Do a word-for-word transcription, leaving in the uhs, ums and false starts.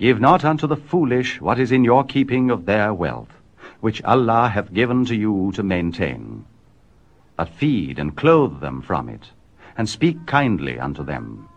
Give not unto the foolish what is in your keeping of their wealth, which Allah hath given to you to maintain. But feed and clothe them from it, and speak kindly unto them.